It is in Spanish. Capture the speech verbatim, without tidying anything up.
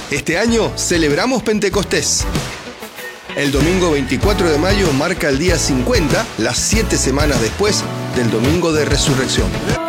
Este año celebramos Pentecostés. El domingo veinticuatro de mayo marca el día cincuenta, las siete semanas después del domingo de resurrección.